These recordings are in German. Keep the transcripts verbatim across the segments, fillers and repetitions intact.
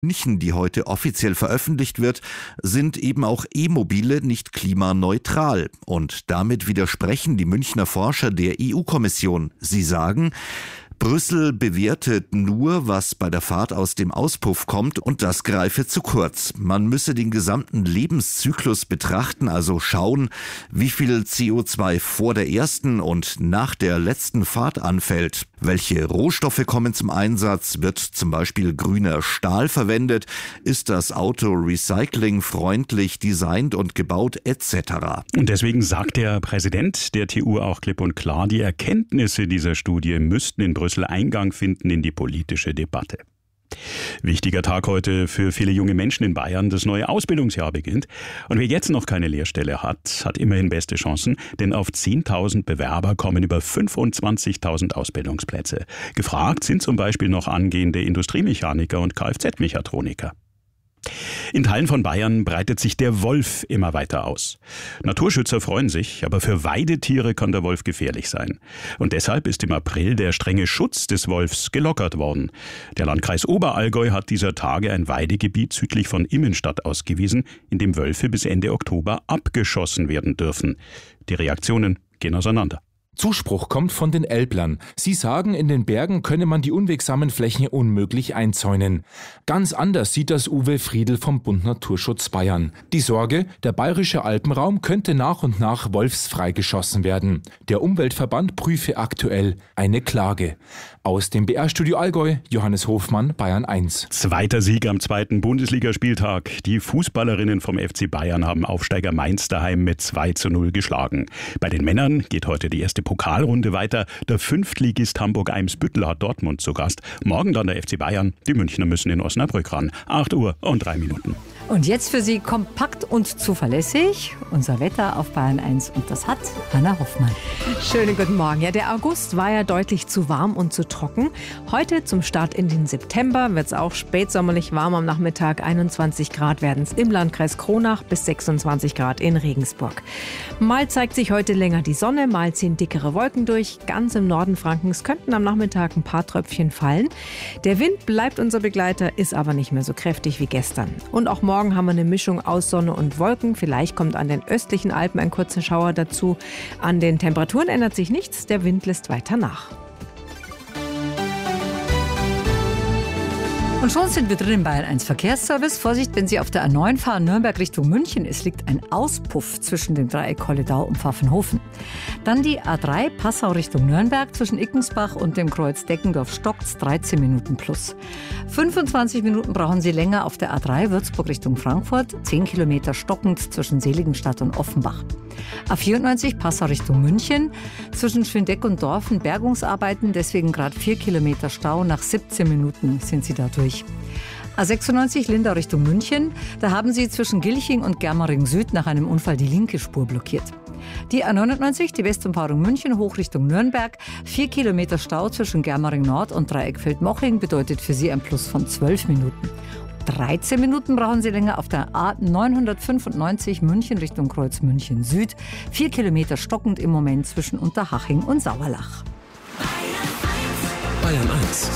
München, die heute offiziell veröffentlicht wird, sind eben auch E-Mobile nicht klimaneutral. Und damit widersprechen die Münchner Forscher der E U-Kommission. Sie sagen, Brüssel bewertet nur, was bei der Fahrt aus dem Auspuff kommt, und das greife zu kurz. Man müsse den gesamten Lebenszyklus betrachten, also schauen, wie viel C O zwei vor der ersten und nach der letzten Fahrt anfällt. Welche Rohstoffe kommen zum Einsatz? Wird zum Beispiel grüner Stahl verwendet? Ist das Auto recyclingfreundlich designt und gebaut et cetera? Und deswegen sagt der Präsident der T U auch klipp und klar, die Erkenntnisse dieser Studie müssten in Brüssel Eingang finden in die politische Debatte. Wichtiger Tag heute für viele junge Menschen in Bayern. Das neue Ausbildungsjahr beginnt. Und wer jetzt noch keine Lehrstelle hat, hat immerhin beste Chancen, denn auf zehntausend Bewerber kommen über fünfundzwanzigtausend Ausbildungsplätze. Gefragt sind zum Beispiel noch angehende Industriemechaniker und Kfz-Mechatroniker. In Teilen von Bayern breitet sich der Wolf immer weiter aus. Naturschützer freuen sich, aber für Weidetiere kann der Wolf gefährlich sein. Und deshalb ist im April der strenge Schutz des Wolfs gelockert worden. Der Landkreis Oberallgäu hat dieser Tage ein Weidegebiet südlich von Immenstadt ausgewiesen, in dem Wölfe bis Ende Oktober abgeschossen werden dürfen. Die Reaktionen gehen auseinander. Zuspruch kommt von den Elblern. Sie sagen, in den Bergen könne man die unwegsamen Flächen unmöglich einzäunen. Ganz anders sieht das Uwe Friedl vom Bund Naturschutz Bayern. Die Sorge, der bayerische Alpenraum könnte nach und nach wolfsfrei geschossen werden. Der Umweltverband prüfe aktuell eine Klage. Aus dem B R-Studio Allgäu, Johannes Hofmann, Bayern eins. Zweiter Sieg am zweiten Bundesligaspieltag. Die Fußballerinnen vom F C Bayern haben Aufsteiger Mainz daheim mit zwei zu null geschlagen. Bei den Männern geht heute die erste Pokalrunde weiter. Der Fünftligist Hamburg-Eimsbüttel hat Dortmund zu Gast. Morgen dann der F C Bayern. Die Münchner müssen in Osnabrück ran. acht Uhr und drei Minuten. Und jetzt für Sie kompakt und zuverlässig unser Wetter auf Bayern eins. Und das hat Hanna Hoffmann. Schönen guten Morgen. Ja, der August war ja deutlich zu warm und zu trocken. Heute zum Start in den September wird es auch spätsommerlich warm am Nachmittag. einundzwanzig Grad werden es im Landkreis Kronach bis sechsundzwanzig Grad in Regensburg. Mal zeigt sich heute länger die Sonne, mal ziehen dickere Wolken durch. Ganz im Norden Frankens könnten am Nachmittag ein paar Tröpfchen fallen. Der Wind bleibt unser Begleiter, ist aber nicht mehr so kräftig wie gestern. Und auch morgen haben wir eine Mischung aus Sonne und Wolken. Vielleicht kommt an den östlichen Alpen ein kurzer Schauer dazu. An den Temperaturen ändert sich nichts. Der Wind lässt weiter nach. Und schon sind wir drin im Bayern eins Verkehrsservice. Vorsicht, wenn Sie auf der A neun fahren, Nürnberg Richtung München. Es liegt ein Auspuff zwischen dem Dreieck Kolledau und Pfaffenhofen. Dann die A drei Passau Richtung Nürnberg. Zwischen Ickensbach und dem Kreuz Deckendorf stockt's dreizehn Minuten plus. fünfundzwanzig Minuten brauchen Sie länger auf der A drei Würzburg Richtung Frankfurt. zehn Kilometer stockend zwischen Seligenstadt und Offenbach. A vierundneunzig Passau Richtung München. Zwischen Schöndeck und Dorfen Bergungsarbeiten, deswegen gerade vier Kilometer Stau. Nach siebzehn Minuten sind Sie da durch. A sechsundneunzig Lindau Richtung München. Da haben Sie zwischen Gilching und Germering Süd nach einem Unfall die linke Spur blockiert. Die A neunundneunzig, die Westumfahrung München hoch Richtung Nürnberg. Vier Kilometer Stau zwischen Germering Nord und Dreieckfeld-Moching bedeutet für Sie ein Plus von zwölf Minuten. dreizehn Minuten brauchen Sie länger auf der A neunhundertfünfundneunzig München Richtung Kreuz München Süd. Vier Kilometer stockend im Moment zwischen Unterhaching und Sauerlach. Bayern eins.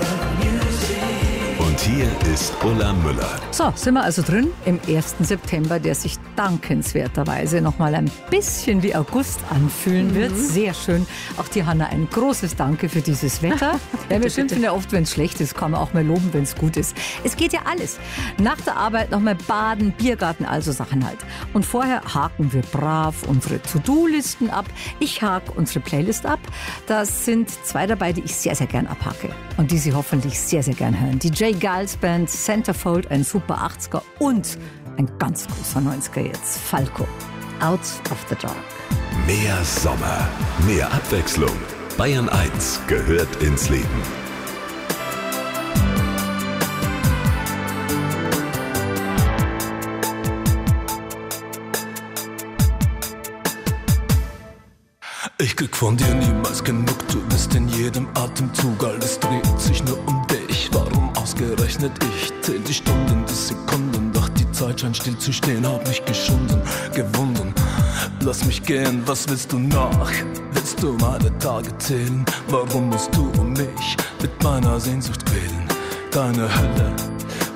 Und hier ist Ulla Müller. So, sind wir also drin im ersten September, der sich dankenswerterweise noch mal ein bisschen wie August anfühlen wird. Mhm. Sehr schön. Auch die Hanna, ein großes Danke für dieses Wetter. Ja, wir schimpfen ja oft, wenn es schlecht ist, kann man auch mal loben, wenn es gut ist. Es geht ja alles. Nach der Arbeit noch mal baden, Biergarten, also Sachen halt. Und vorher haken wir brav unsere To-Do-Listen ab. Ich hake unsere Playlist ab. Da sind zwei dabei, die ich sehr, sehr gern abhake. Und die Sie hoffentlich sehr, sehr gern hören. Die J. Giles Band, Centerfold, ein super achtziger und ein ganz großer neunziger jetzt, Falco, Out of the Dark. Mehr Sommer, mehr Abwechslung. Bayern eins gehört ins Leben. Ich krieg von dir niemals genug, du bist in jedem Atemzug, alles dreht sich nur um dich. Warum ausgerechnet ich? Zähl die Stunden, die Sekunden, doch die Zeit scheint still zu stehen, hab mich geschunden, gewunden. Lass mich gehen, was willst du noch? Willst du meine Tage zählen? Warum musst du mich mit meiner Sehnsucht quälen? Deine Hölle